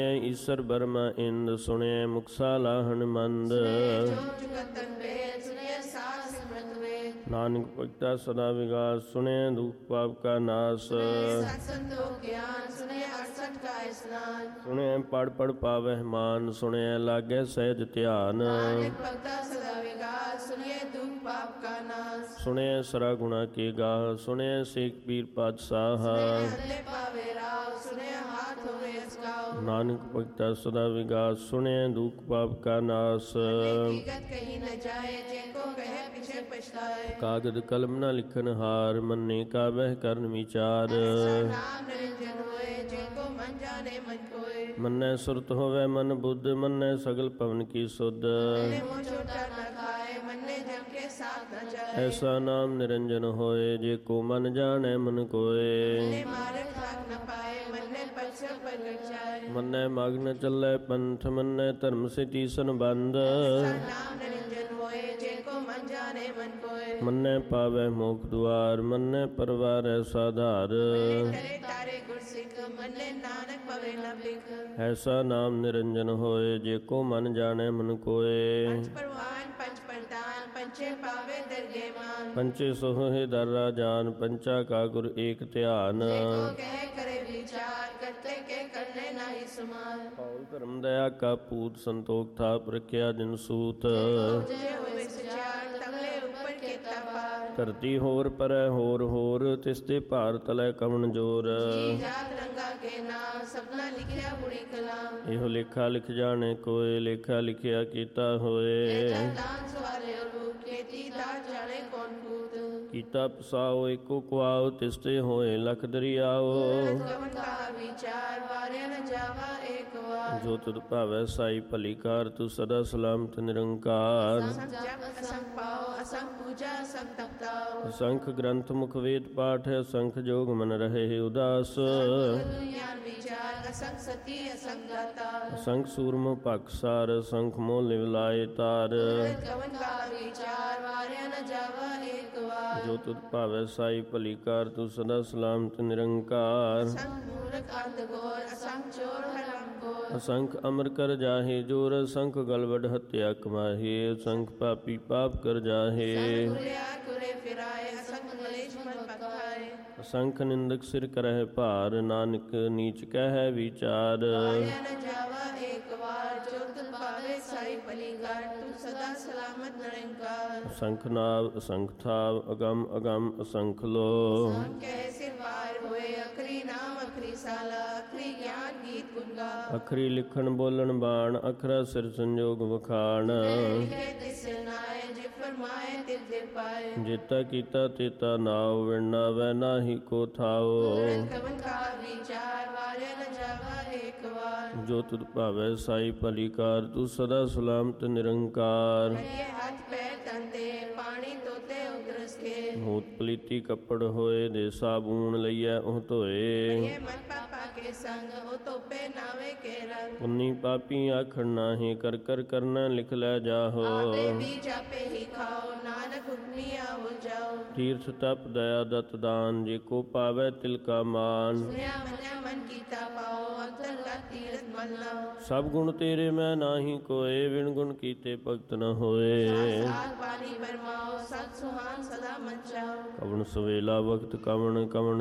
ਈਸਰ Burma ਇੰਦ ਸੁਣਿਐ ਮੁਕਸਾ ਲਾਹਣ ਮੰਦ। ਨਾਨਕ ਭਗਤਾ ਸਦਾ ਵਿਗਾਸ ਸੁਣਿਐ ਦੁਖ ਪਾਪ ਕਾ ਨਾਸ। ਸੁਣਿਐ ਪੜ ਪੜ ਪਾਵਹਿ ਮਾਨ ਸੁਣਿਐ ਲਾਗੈ ਸਹਿਜ ਧਿਆਨ। ਸੁਣਿਐ ਸਰਾ ਗੁਣਾ ਕੇ ਗਾਹ ਸੁਣਿਐ ਸੇਖ ਪੀਰ ਪਾਤਸ਼ਾਹ। ਨਾਨਕ ਭਗਤਾ ਸਦਾ ਵਿਗਾਸ ਸੁਣਿਐ ਦੁਖ ਪਾਪ ਕਾ ਨਾਸ। ਕਾਗਦ ਕਲਮ ਨਾ ਲਿਖਨ ਹਾਰ ਮੰਨੇ ਕਾਬਹਿ ਕਰਨ ਵਿਚਾਰ। ਮੰਨੈ ਸੁਰਤ ਹੋਵੈ ਮਨ ਬੁੱਧ ਮੰਨੈ ਸਗਲ ਪਵਨ ਕੀ ਸੁਧ। ਐਸਾ ਨਾਮ ਨਿਰੰਜਨ ਹੋਏ ਜੇ ਕੋ ਮਨ ਜਾਣੈ ਮਨ ਕੋਏ। ਮੰਨੈ ਮਗਨ ਚੱਲੈ ਪੰਥ ਮੰਨੈ ਧਰਮ ਸਿਟੀ ਸੰਬੰਧ। ਮੰਨੈ ਪਾਵੈ ਮੋਖ ਦੁਆਰ ਮੰਨੈ ਪਰਵਾਰੈ ਸਾਧਾਰ। ਐਸਾ ਨਾਮ ਨਿਰੰਜਨ ਹੋਏ ਜੇ ਕੋ ਮਨ ਜਾਣੈ ਮਨ ਕੋਏ। ਪੰਚੇ ਸੋਹੇ ਦਰ ਰਾਜਾਨ ਪੰਚਾ ਕਾ ਗੁਰ ਏਕ ਧਿਆਨ। ਕੌਲ ਧਰਮ ਦਇਆ ਕਾ ਪੂਤ ਸੰਤੋਖ ਥਾਪ ਰਖਿਆ ਜਿਨ ਸੂਤ। ਧਰਤੀ ਹੋਰ ਪਰੈ ਹੋਰ ਹੋਰ ਤਿਸਤੇ ਭਾਰ ਤਲੈ ਕਵਣ ਜੋਰ। ਇਹੋ ਲੇਖਾ ਲਿਖ ਜਾਣੇ ਕੋਏ ਲੇਖਾ ਲਿਖਿਆ ਕੀਤਾ ਹੋਏ। ਕੀਤਾ ਪਸਾਓ ਏਕੋ ਕੁਆਓ ਤਿਸਤੇ ਹੋਏ ਲਖ ਦਰਿਆਓ। ਜੋ ਤੁਧ ਭਾਵੈ ਸਾਈ ਭਲੀ ਕਾਰ ਤੂੰ ਸਦਾ ਸਲਾਮਤ ਨਿਰੰਕਾਰ। ਅਸੰਖ ਗ੍ਰੰਥ ਮੁਖ ਵੇਦ ਪਾਠ ਅਸੰਖ ਜੋਗ ਮਨ ਰਹੇ ਉਦਾਸ। ਅਸੰਖ ਸੂਰਮ ਭਖ ਸਾਰ ਅਸੰਖ ਮੋਹ ਲਿਵ ਲਾਏ ਤਾਰ। ਜੋ ਤੁਧ ਭਾਵੈ ਸਾਈ ਭਲੀ ਕਾਰ ਤੂੰ ਸਦਾ ਸਲਾਮਤ ਨਿਰੰਕਾਰ। ਅਸੰਖ ਅਮਰ ਕਰ ਜਾਹੇ ਜੋਰ ਅਸੰਖ ਗਲਵਡ ਹੱਤਿਆ ਕਮਾਹੇ। ਅਸੰਖ ਪਾਪੀ ਪਾਪ ਕਰ ਜਾਹੇ। ਅਸੰਖ ਨਿੰਦਕ ਸਿਰ ਕਰਹਿ ਭਾਰ ਨਾਨਕ ਨੀਚ ਕਹਿ ਵਿਚਾਰ। ਅਸੰਖ ਨਾਵ ਅਸੰਖ ਥਾਵ ਅਗਮ ਅਗਮ ਅਸੰਖ ਲੋ। ਅਖਰੀ ਲਿਖਣ ਬੋਲਣ ਬਾਣ ਅਖਰਾ ਸਿਰ ਸੰਜੋਗ ਵਖਾਣ। ਜੇਤਾ ਕੀਤਾ ਤੇਤਾ ਨਾਉ ਵਿਣਾਵੈ ਨਾਹੀ ਕੋ ਥਾਓ। ਜੋ ਤੁਧ ਭਾਵੈ ਸਾਈ ਭਲੀ ਕਾਰ ਤੂੰ ਸਦਾ ਸਲਾਮਤ ਨਿਰੰਕਾਰ। ਹੋਤ ਪਲੀਤੀ ਕੱਪੜ ਹੋਏ ਦੇ ਸਾਬੂਨ ਲਈਐ ਉਹ ਧੋਏ। ਪੁੰਨੀ ਪਾਪੀ ਆਖਣ ਨਾਹੀ ਕਰ ਕਰ ਕਰਨਾ ਲਿਖ ਲੈ ਜਾਹੋ। ਤੀਰਥ ਤਪ ਦਇਆ ਦਤ ਦਾਨ ਜੇ ਕੋ ਪਾਵੈ ਤਿਲ ਕਾ ਮਾਨ। ਸਭ ਗੁਣ ਤੇਰੇ ਮੈਂ ਨਾਹੀ ਕੋਏ ਵਿਣ ਗੁਣ ਕੀਤੇ ਭਗਤ ਨ ਹੋਏ। ਕਵਣ ਸਵੇਲਾ ਵਕਤ ਕਵਣ ਕਵਣ